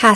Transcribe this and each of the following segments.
ค่ะ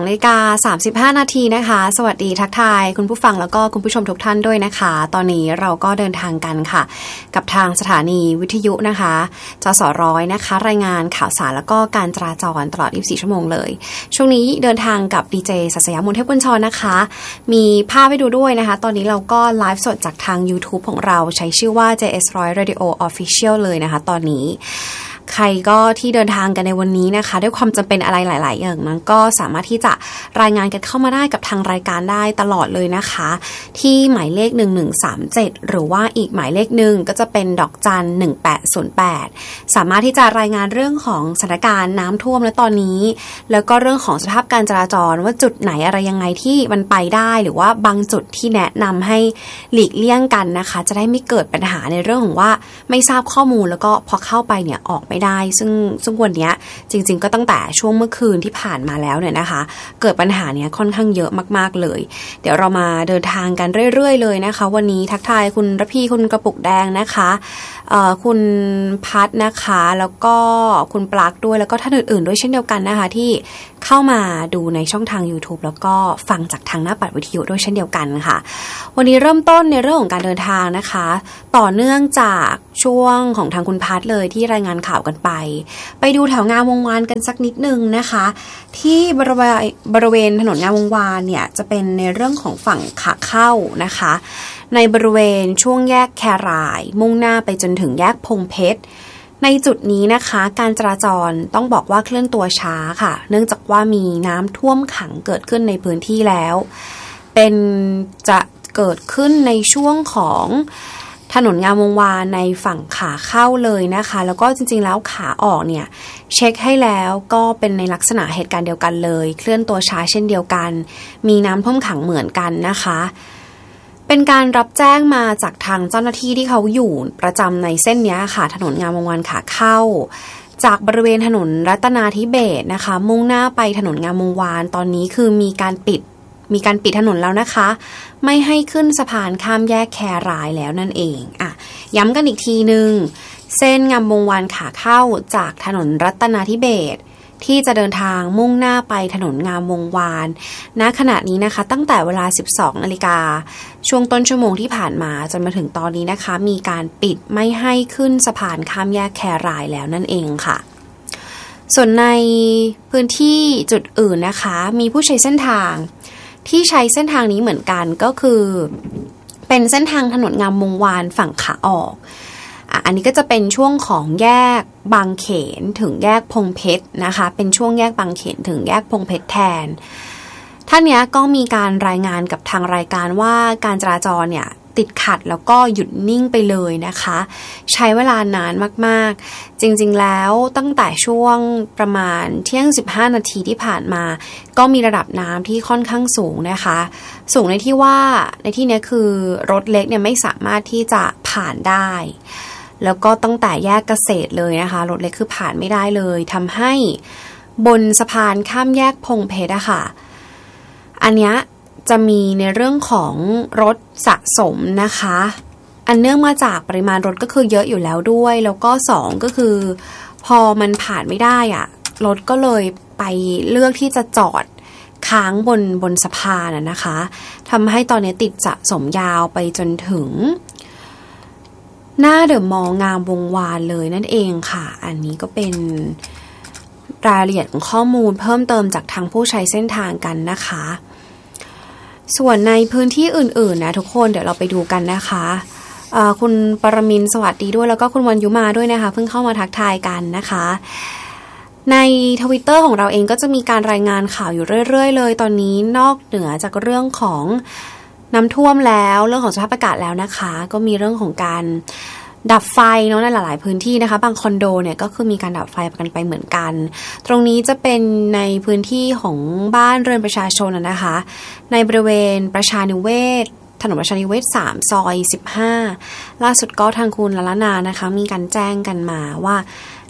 12:35 นาทีนะคะสวัสดีทักทายคุณผู้ฟังแล้วก็คุณผู้ชมทุกท่านด้วยนะคะตอนนี้เราก็เดินทางกันค่ะกับทางสถานีวิทยุนะคะจสร้อยนะคะรายงานข่าวสารแล้วก็การจราจรตลอด24ชั่วโมงเลยช่วงนี้เดินทางกับดีเจศัสยามนเทพกุญชรนะคะมีภาพให้ดูด้วยนะคะตอนนี้เราก็ไลฟ์สดจากทาง YouTube ของเราใช้ชื่อว่า JS100 Radio Official เลยนะคะตอนนี้ใครก็ที่เดินทางกันในวันนี้นะคะด้วยความจำเป็นอะไรหลายๆอย่างนั้นก็สามารถที่จะรายงานกันเข้ามาได้กับทางรายการได้ตลอดเลยนะคะที่หมายเลข1137หรือว่าอีกหมายเลขหนึ่งก็จะเป็นดอกจัน1808สามารถที่จะรายงานเรื่องของสถานการณ์น้ำท่วมและตอนนี้แล้วก็เรื่องของสภาพการจราจรว่าจุดไหนอะไรยังไงที่มันไปได้หรือว่าบางจุดที่แนะนำให้หลีกเลี่ยงกันนะคะจะได้ไม่เกิดปัญหาในเรื่องของว่าไม่ทราบข้อมูลแล้วก็พอเข้าไปเนี่ยออกไม่ได้ซึ่งวันนี้จริงๆก็ตั้งแต่ช่วงเมื่อคืนที่ผ่านมาแล้วเนี่ยนะคะเกิดปัญหาเนี้ยค่อนข้างเยอะมากๆเลยเดี๋ยวเรามาเดินทางกันเรื่อยๆเลยนะคะวันนี้ทักทายคุณระพีคุณกระปุกแดงนะคะคุณพัดนะคะแล้วก็คุณปลั๊กด้วยแล้วก็ท่านอื่นๆด้วยเช่นเดียวกันนะคะที่เข้ามาดูในช่องทาง YouTube แล้วก็ฟังจากทางหน้าปัดวิทยุด้วยเช่นเดียวกันค่ะวันนี้เริ่มต้นในเรื่องของการเดินทางนะคะต่อเนื่องจากช่วงของทางคุณพัดเลยที่รายงานข่าวกันไปดูแถวงามวงวานกันสักนิดนึงนะคะที่บริเวณถนนงามวงวานเนี่ยจะเป็นในเรื่องของฝั่งขาเข้านะคะในบริเวณช่วงแยกแครายมุ่งหน้าไปจนถึงแยกพงเพชรในจุดนี้นะคะการจราจรต้องบอกว่าเคลื่อนตัวช้าค่ะเนื่องจากว่ามีน้ำท่วมขังเกิดขึ้นในพื้นที่แล้วจะเกิดขึ้นในช่วงของถนนงามวงวานในฝั่งขาเข้าเลยนะคะแล้วก็จริงๆแล้วขาออกเนี่ยเช็คให้แล้วก็เป็นในลักษณะเหตุการณ์เดียวกันเลยเคลื่อนตัวช้าเช่นเดียวกันมีน้ำท่วมขังเหมือนกันนะคะเป็นการรับแจ้งมาจากทางเจ้าหน้าที่ที่เขาอยู่ประจำในเส้นนี้ค่ะถนนงามวงวานขาเข้าจากบริเวณถนนรัตนาธิเบศรนะคะมุ่งหน้าไปถนนงามวงวานตอนนี้คือมีการปิดถนนแล้วนะคะไม่ให้ขึ้นสะพานข้ามแยกแครายแล้วนั่นเองย้ำกันอีกทีนึงเส้นงามวงวานขาเข้าจากถนนรัตนาธิเบศรที่จะเดินทางมุ่งหน้าไปถนนงามวงวานณขณะนี้นะคะตั้งแต่เวลา 12 นาฬิกาช่วงต้นชั่วโมงที่ผ่านมาจนมาถึงตอนนี้นะคะมีการปิดไม่ให้ขึ้นสะพานข้ามแยกแครายแล้วนั่นเองค่ะส่วนในพื้นที่จุดอื่นนะคะมีผู้ใช้เส้นทางที่ใช้เส้นทางนี้เหมือนกันก็คือเป็นเส้นทางถนนงามวงวานฝั่งขาออกอันนี้ก็จะเป็นช่วงของแยกบางเขนถึงแยกพงเพชรนะคะเป็นช่วงแยกบางเขนถึงแยกพงเพชรแทนท่านนี้ก็มีการรายงานกับทางรายการว่าการจราจรเนี่ยติดขัดแล้วก็หยุดนิ่งไปเลยนะคะใช้เวลานานมากๆจริงๆแล้วตั้งแต่ช่วงประมาณเที่ยง15 นาทีที่ผ่านมาก็มีระดับน้ำที่ค่อนข้างสูงนะคะสูงในที่ว่าในที่นี้คือรถเล็กเนี่ยไม่สามารถที่จะผ่านได้แล้วก็ตั้งแต่แยกเกษตรเลยนะคะรถเล็กคือผ่านไม่ได้เลยทำให้บนสะพานข้ามแยกพงเพชรอะค่ะอันเนี้ยจะมีในเรื่องของรถสะสมนะคะอันเนื่องมาจากปริมาณรถก็คือเยอะอยู่แล้วด้วยแล้วก็2ก็คือพอมันผ่านไม่ได้อะรถก็เลยไปเลือกที่จะจอดค้างบนสะพานนะคะทำให้ตอนนี้ติดสะสมยาวไปจนถึงหน้าเดอะมอลล์งามวงวานเลยนั่นเองค่ะอันนี้ก็เป็นรายละเอียดของข้อมูลเพิ่มเติมจากทางผู้ใช้เส้นทางกันนะคะส่วนในพื้นที่อื่นๆนะทุกคนเดี๋ยวเราไปดูกันนะคะคุณปรมินทร์สวัสดีด้วยแล้วก็คุณวรรยุมาด้วยนะคะเพิ่งเข้ามาทักทายกันนะคะใน Twitter ของเราเองก็จะมีการรายงานข่าวอยู่เรื่อยๆเลยตอนนี้นอกเหนือจากเรื่องของน้ำท่วมแล้วเรื่องของสภาพอากาศแล้วนะคะก็มีเรื่องของการดับไฟเนาะในหลายๆพื้นที่นะคะบางคอนโดเนี่ยก็คือมีการดับไฟกันไปเหมือนกันตรงนี้จะเป็นในพื้นที่ของบ้านเรือนประชาชนนะคะในบริเวณประชานิเวศถนนประชานิเวศ3ซอย15ล่าสุดก็ทางคุณละนานะคะมีการแจ้งกันมาว่า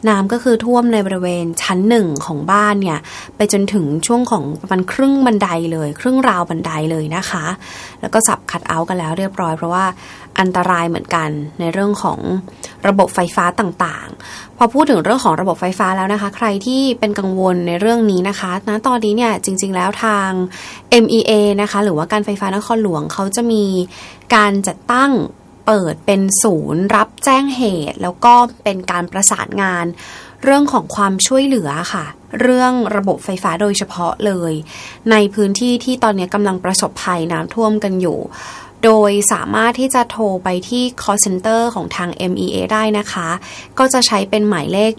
น้ำก็คือท่วมในบริเวณชั้น1ของบ้านเนี่ยไปจนถึงช่วงของประมาณครึ่งบันไดเลยครึ่งราวบันไดเลยนะคะแล้วก็สับคัทเอาท์กันแล้วเรียบร้อยเพราะว่าอันตรายเหมือนกันในเรื่องของระบบไฟฟ้าต่างๆพอพูดถึงเรื่องของระบบไฟฟ้าแล้วนะคะใครที่เป็นกังวลในเรื่องนี้นะคะณตอนนี้เนี่ยจริงๆแล้วทาง MEA นะคะหรือว่าการไฟฟ้านครหลวงเขาจะมีการจัดตั้งเปิดเป็นศูนย์รับแจ้งเหตุแล้วก็เป็นการประสานงานเรื่องของความช่วยเหลือค่ะเรื่องระบบไฟฟ้าโดยเฉพาะเลยในพื้นที่ที่ตอนนี้กำลังประสบภัยน้ำท่วมกันอยู่โดยสามารถที่จะโทรไปที่ call center ของทาง MEA ได้นะคะก็จะใช้เป็นหมายเลข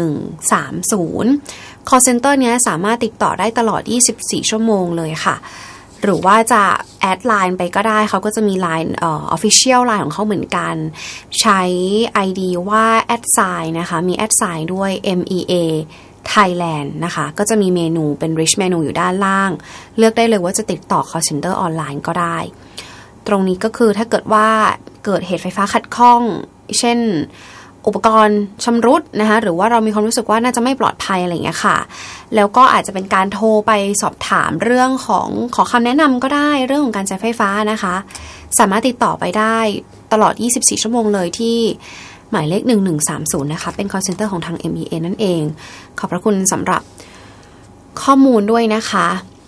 1130 call center เนี้ยสามารถติดต่อได้ตลอด24ชั่วโมงเลยค่ะหรือว่าจะแอดไลน์ไปก็ได้เขาก็จะมีไลน์official ไลน์ของเขาเหมือนกันใช้ ID ว่าแอดไซน์นะคะมีแอดไซน์ด้วย MEA Thailand นะคะก็จะมีเมนูเป็น rich menu อยู่ด้านล่างเลือกได้เลยว่าจะติดต่อ call center ออนไลน์ก็ได้ตรงนี้ก็คือถ้าเกิดว่าเกิดเหตุไฟฟ้าขัดข้องเช่นอุปกรณ์ชำรุดนะคะหรือว่าเรามีความรู้สึกว่าน่าจะไม่ปลอดภัยอะไรอย่างเงี้ยค่ะแล้วก็อาจจะเป็นการโทรไปสอบถามเรื่องของขอคำแนะนำก็ได้เรื่องของการใช้ไฟฟ้านะคะสามารถติดต่อไปได้ตลอด24ชั่วโมงเลยที่หมายเลข1130นะคะเป็น call center ของทาง MEA นั่นเองขอบพระคุณสำหรับข้อมูลด้วยนะคะ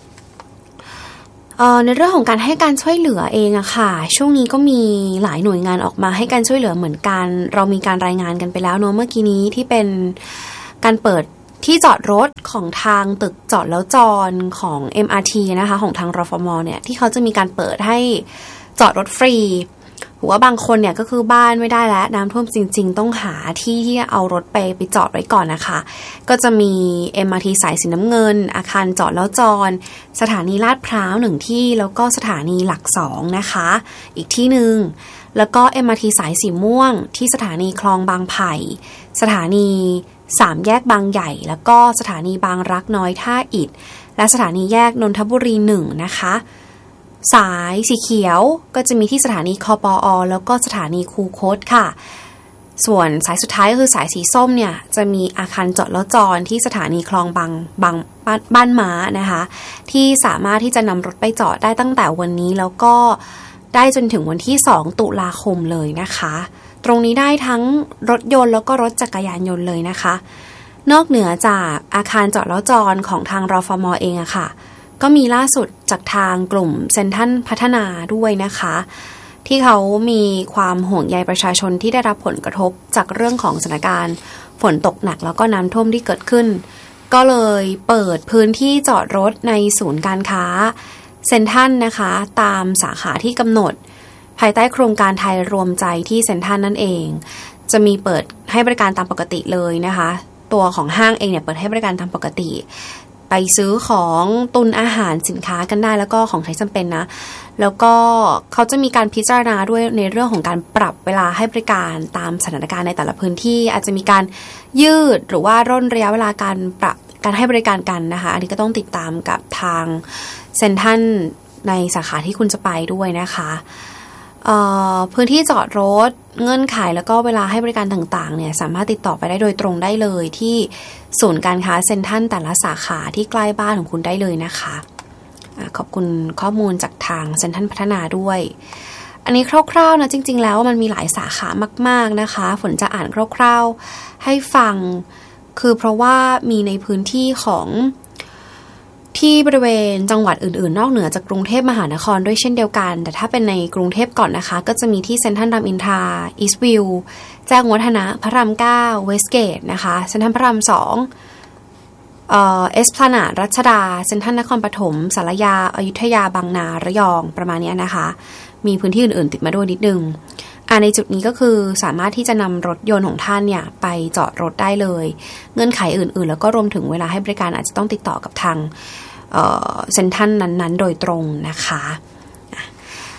ในเรื่องของการให้การช่วยเหลือเองอะค่ะช่วงนี้ก็มีหลายหน่วยงานออกมาให้การช่วยเหลือเหมือนกันเรามีการรายงานกันไปแล้วเนอะเมื่อกี้นี้ที่เป็นการเปิดที่จอดรถของทางตึกจอดแล้วจอดของ MRT นะคะของทางรฟม.เนี่ยที่เขาจะมีการเปิดให้จอดรถฟรีหรือว่าบางคนเนี่ยก็คือบ้านไม่ได้แล้วน้ำท่วมจริงๆต้องหาที่ที่เอารถไปจอดไว้ก่อนนะคะก็จะมี MRT สายสีน้ำเงินอาคารจอดแล้วจอดสถานีลาดพร้าว1ที่แล้วก็สถานีหลัก2นะคะอีกที่นึงแล้วก็ MRT สายสีม่วงที่สถานีคลองบางไผ่สถานี3แยกบางใหญ่แล้วก็สถานีบางรักน้อยท่าอิฐและสถานีแยกนนทบุรี1นะคะสายสีเขียวก็จะมีที่สถานีคปอ.แล้วก็สถานีคูคตค่ะส่วนสายสุดท้ายก็คือสายสีส้มเนี่ยจะมีอาคารจอดแล้วจอดที่สถานีคลองบางบ้านม้านะคะที่สามารถที่จะนำรถไปจอดได้ตั้งแต่วันนี้แล้วก็ได้จนถึงวันที่2ตุลาคมเลยนะคะตรงนี้ได้ทั้งรถยนต์แล้วก็รถจักรยานยนต์เลยนะคะนอกเหนือจากอาคารจอดแล้วจอดของทางรฟม.เองอะค่ะก็มีล่าสุดจากทางกลุ่มเซ็นทรัลพัฒนาด้วยนะคะที่เขามีความห่วงใยประชาชนที่ได้รับผลกระทบจากเรื่องของสถานการณ์ฝนตกหนักแล้วก็น้ำท่วมที่เกิดขึ้นก็เลยเปิดพื้นที่จอดรถในศูนย์การค้าเซ็นทรัลนะคะตามสาขาที่กำหนดภายใต้โครงการไทยรวมใจที่เซ็นทรัลนั่นเองจะมีเปิดให้บริการตามปกติเลยนะคะตัวของห้างเองเนี่ยเปิดให้บริการตามปกติไปซื้อของตุนอาหารสินค้ากันได้แล้วก็ของใช้จำเป็นนะแล้วก็เขาจะมีการพิจารณาด้วยในเรื่องของการปรับเวลาให้บริการตามสถานการณ์ในแต่ละพื้นที่อาจจะมีการยืดหรือว่าร่นระยะเวลาการปรับการให้บริการกันนะคะอันนี้ก็ต้องติดตามกับทางเซ็นทรัลในสาขาที่คุณจะไปด้วยนะคะพื้นที่จอดรถเงื่อนไขแล้วก็เวลาให้บริการต่างๆเนี่ยสามารถติดต่อไปได้โดยตรงได้เลยที่ศูนย์การค้าเซ็นทรัลแต่ละสาขาที่ใกล้บ้านของคุณได้เลยนะคะขอบคุณข้อมูลจากทางเซ็นทรัลพัฒนาด้วยอันนี้คร่าวๆนะจริงๆแล้วมันมีหลายสาขามากๆนะคะฝนจะอ่านคร่าวๆให้ฟังคือเพราะว่ามีในพื้นที่ของที่บริเวณจังหวัดอื่นๆนอกเหนือจากกรุงเทพมหานครด้วยเช่นเดียวกันแต่ถ้าเป็นในกรุงเทพก่อนนะคะก็จะมีที่เซ็นทรัลรามอินทราอีสต์วิวแจ้งวัฒนะพระราม9เวสเกตนะคะเซ็นทรัลพระราม2เอสพลานาดรัชดาเซ็นทรัลนครปฐมสารยาอยุธยาบางนาระยองประมาณนี้นะคะมีพื้นที่อื่นๆติดมาด้วยนิดนึงในจุดนี้ก็คือสามารถที่จะนำรถยนต์ของท่านเนี่ยไปจอดรถได้เลยเงื่อนไขอื่นๆแล้วก็รวมถึงเวลาให้บริการอาจจะต้องติดต่อกับทางเซ็นทรัลนั้นๆโดยตรงนะคะ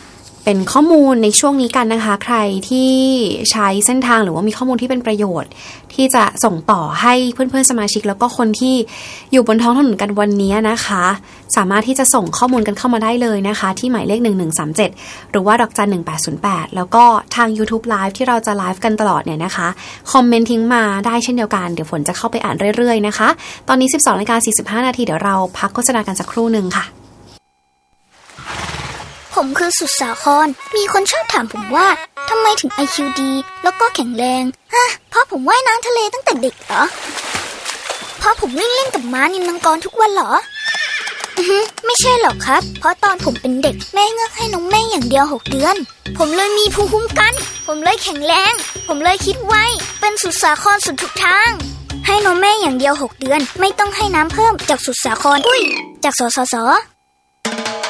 เป็นข้อมูลในช่วงนี้กันนะคะใครที่ใช้เส้นทางหรือว่ามีข้อมูลที่เป็นประโยชน์ที่จะส่งต่อให้เพื่อนๆสมาชิกแล้วก็คนที่อยู่บนท้องถนนกันวันนี้นะคะสามารถที่จะส่งข้อมูลกันเข้ามาได้เลยนะคะที่หมายเลข1137หรือว่าดอกจัน1808แล้วก็ทาง YouTube Live ที่เราจะไลฟ์กันตลอดเนี่ยนะคะคอมเมนต์ทิ้งมาได้เช่นเดียวกันเดี๋ยวฝนจะเข้าไปอ่านเรื่อยๆนะคะตอนนี้ 12:45 น.เดี๋ยวเราพักโฆษณากันสักครู่นึงค่ะผมคือสุดสาครมีคนชอบถามผมว่าทำไมถึง IQ ดีแล้วก็แข็งแรงเพราะผมว่ายน้ำทะเลตั้งแต่เด็กเหรอเพราะผมวิ่งเล่นกับม้านิลมังกรทุกวันเหรอไม่ใช่หรอกครับเพราะตอนผมเป็นเด็กแม่เงือกให้นมแม่อย่างเดียว6 เดือนผมเลยมีภูมิคุ้มกันผมเลยแข็งแรงผมเลยคิดไวเป็นสุดสาครสุดทุกทางให้นมแม่อย่างเดียว6 เดือนไม่ต้องให้น้ำเพิ่มจากสุดสาครจากสสส